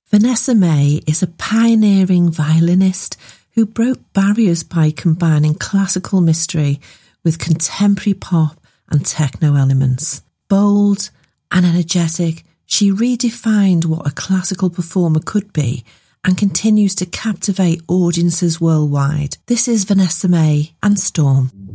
Vanessa May is a pioneering violinist who broke barriers by combining classical mystery with contemporary pop and techno elements. Bold and energetic, she redefined what a classical performer could be and continues to captivate audiences worldwide. This is Vanessa May and Storm.